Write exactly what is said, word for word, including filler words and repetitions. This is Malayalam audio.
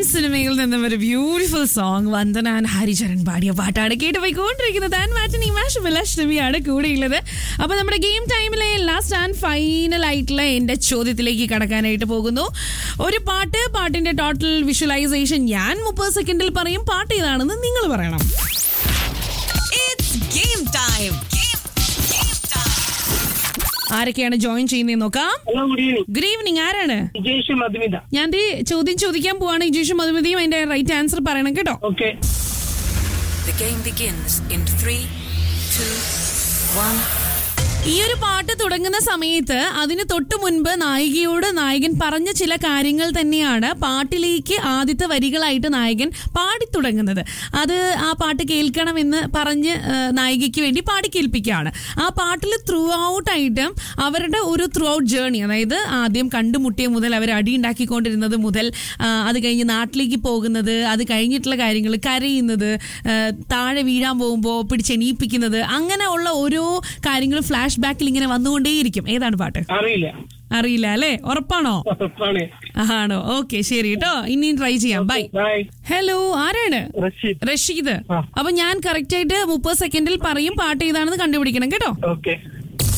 സിനിമയിൽ നിന്നും ഒരു beautiful song Vandana and Haricharan പാടിയ പാട്ടാണ് കേട്ട് പോയിക്കൊണ്ടിരിക്കുന്നത്. ലക്ഷ്മിയാണ് കൂടെയുള്ളത്. അപ്പൊ നമ്മുടെ ഗെയിം ടൈമിലെ ലാസ്റ്റ് ആൻഡ് ഫൈനൽ ആയിട്ടുള്ള എന്റെ ചോദ്യത്തിലേക്ക് കടക്കാനായിട്ട് പോകുന്നു. ഒരു പാട്ട്, പാട്ടിന്റെ ടോട്ടൽ വിഷ്വലൈസേഷൻ ഞാൻ മുപ്പത് സെക്കൻഡിൽ പറയും. പാട്ട് ഏതാണെന്ന് നിങ്ങൾ പറയണം. ആരൊക്കെയാണ് ജോയിൻ ചെയ്യുന്നത് നോക്കാം. Good evening. ആരാണ്? ഞാൻ ചോദ്യം ചോദിക്കാൻ പോവാണ്. ഇജേഷും മധുമിതയും അതിന്റെ റൈറ്റ് ആൻസർ പറയണം കേട്ടോ. ഈ ഒരു പാട്ട് തുടങ്ങുന്ന സമയത്ത് അതിന് തൊട്ടു മുൻപ് നായികയോട് നായകൻ പറഞ്ഞ ചില കാര്യങ്ങൾ തന്നെയാണ് പാട്ടിലേക്ക് ആദ്യത്തെ വരികളായിട്ട് നായകൻ പാടി തുടങ്ങുന്നത്. അത് ആ പാട്ട് കേൾക്കണമെന്ന് പറഞ്ഞ് നായികയ്ക്ക് വേണ്ടി പാടി കേൾപ്പിക്കുകയാണ്. ആ പാട്ടിൽ ത്രൂ ഔട്ട് ആയിട്ട് അവരുടെ ഒരു ത്രൂ ഔട്ട് ജേർണി, അതായത് ആദ്യം കണ്ടുമുട്ടിയ മുതൽ അവർ അടി ഉണ്ടാക്കിക്കൊണ്ടിരുന്നത് മുതൽ അത് കഴിഞ്ഞ് നാട്ടിലേക്ക് പോകുന്നത്, അത് കഴിഞ്ഞിട്ടുള്ള കാര്യങ്ങൾ, കരയുന്നത്, താഴെ വീഴാൻ പോകുമ്പോൾ പിടിച്ചെണീപ്പിക്കുന്നത്, അങ്ങനെ ഉള്ള ഓരോ കാര്യങ്ങളും ഫ്ലാഷ് ബാക്കിൽ ഇങ്ങനെ വന്നുകൊണ്ടേയിരിക്കും. ഏതാണ് പാട്ട്? അറിയില്ല. അറിയില്ല അല്ലേ? ഉറപ്പാണോ? ആണോ? ഓക്കെ, ശരി കേട്ടോ. ഇനി ട്രൈ ചെയ്യാം. ബൈ. ഹലോ, ആരാണ്? റഷീദ്. റഷീദ്. അപ്പൊ ഞാൻ കറക്റ്റ് ആയിട്ട് മുപ്പത് സെക്കൻഡിൽ പറയും, പാട്ട് ഏതാണെന്ന് കണ്ടുപിടിക്കണം കേട്ടോ. ഓക്കെ.